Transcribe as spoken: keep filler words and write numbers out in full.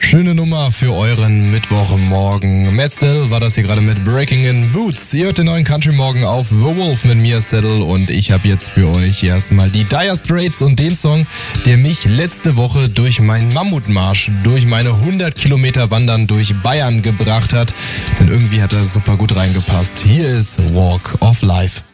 Schöne Nummer für euren Mittwochmorgen. Matt Stell war das hier gerade mit Breaking in Boots. Ihr hört den neuen Country Morgen auf The Wolf mit mir, Saddle, und ich habe jetzt für euch erstmal die Dire Straits und den Song, der mich letzte Woche durch meinen Mammutmarsch, durch meine hundert Kilometer Wandern durch Bayern gebracht hat. Denn irgendwie hat er super gut reingepasst. Hier ist Walk of Life.